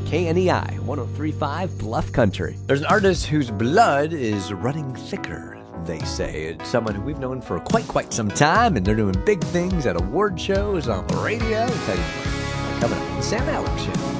KNEI 103.5 Bluff Country. There's an artist whose blood is running thicker, they say. It's someone who we've known for quite some time, and they're doing big things at award shows, on the radio. I'll tell you more coming up on the Sam Alex Show.